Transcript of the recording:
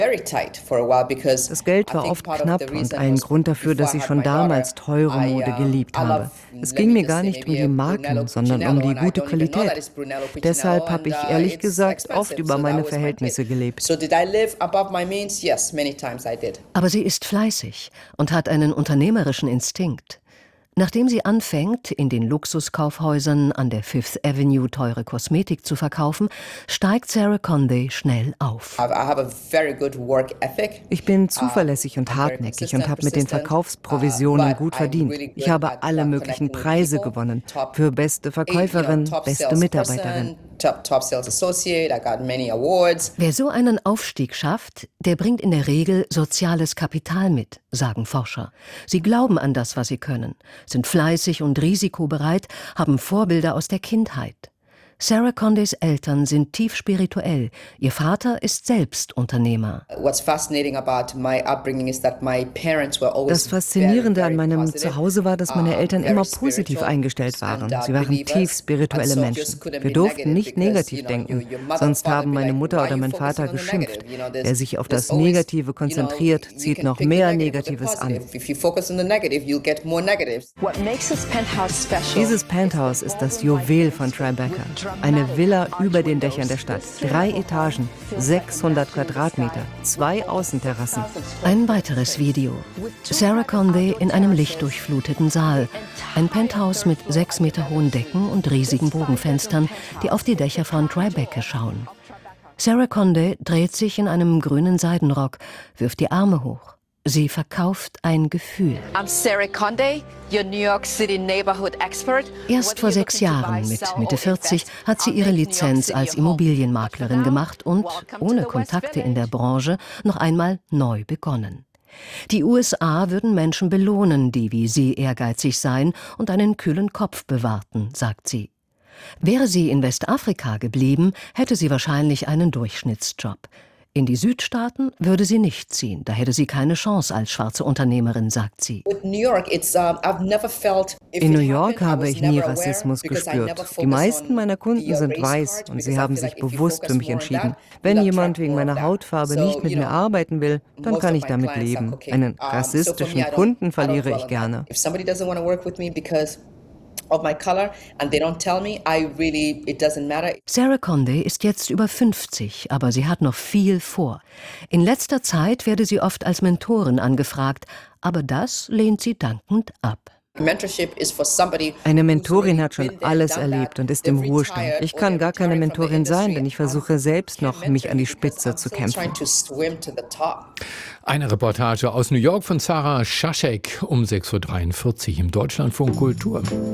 Das Geld war oft knapp und ein Grund dafür, dass ich schon damals teure Mode geliebt habe. Es ging mir gar nicht um die Marken, sondern um die gute Qualität. Deshalb habe ich ehrlich gesagt oft über meine Verhältnisse gelebt. Aber sie ist fleißig und hat einen unternehmerischen Instinkt. Nachdem sie anfängt, in den Luxuskaufhäusern an der Fifth Avenue teure Kosmetik zu verkaufen, steigt Sarah Condé schnell auf. Ich bin zuverlässig und hartnäckig und habe mit den Verkaufsprovisionen gut verdient. Ich habe alle möglichen Preise gewonnen. Für beste Verkäuferin, beste Mitarbeiterin. Wer so einen Aufstieg schafft, der bringt in der Regel soziales Kapital mit, sagen Forscher. Sie glauben an das, was sie können, sind fleißig und risikobereit, haben Vorbilder aus der Kindheit. Sarah Condés Eltern sind tief spirituell. Ihr Vater ist selbst Unternehmer. Das Faszinierende an meinem Zuhause war, dass meine Eltern immer positiv eingestellt waren. Sie waren tief spirituelle Menschen. Wir durften nicht negativ denken, sonst haben meine Mutter oder mein Vater geschimpft. Wer sich auf das Negative konzentriert, zieht noch mehr Negatives an. Dieses Penthouse ist das Juwel von Tribeca. Eine Villa über den Dächern der Stadt. 3 Etagen, 600 Quadratmeter, 2 Außenterrassen. Ein weiteres Video. Sarah Condé in einem lichtdurchfluteten Saal. Ein Penthouse mit 6 Meter hohen Decken und riesigen Bogenfenstern, die auf die Dächer von Tribeca schauen. Sarah Condé dreht sich in einem grünen Seidenrock, wirft die Arme hoch. Sie verkauft ein Gefühl. I'm Sarah Condé, your New York City Neighborhood Expert. Erst vor 6 Jahren, mit Mitte 40, hat sie ihre Lizenz als Immobilienmaklerin gemacht und, ohne Kontakte in der Branche, noch einmal neu begonnen. Die USA würden Menschen belohnen, die wie sie ehrgeizig seien und einen kühlen Kopf bewahrten, sagt sie. Wäre sie in Westafrika geblieben, hätte sie wahrscheinlich einen Durchschnittsjob. In die Südstaaten würde sie nicht ziehen, da hätte sie keine Chance als schwarze Unternehmerin, sagt sie. In New York habe ich nie Rassismus gespürt. Die meisten meiner Kunden sind weiß und sie haben sich bewusst für mich entschieden. Wenn jemand wegen meiner Hautfarbe nicht mit mir arbeiten will, dann kann ich damit leben. Einen rassistischen Kunden verliere ich gerne. Sarah Condé ist jetzt über 50, aber sie hat noch viel vor. In letzter Zeit werde sie oft als Mentorin angefragt, aber das lehnt sie dankend ab. Eine Mentorin hat schon alles erlebt und ist im Ruhestand. Ich kann gar keine Mentorin sein, denn ich versuche selbst noch, mich an die Spitze zu kämpfen. Eine Reportage aus New York von Sarah Schaschek um 6:43 Uhr im Deutschlandfunk Kultur.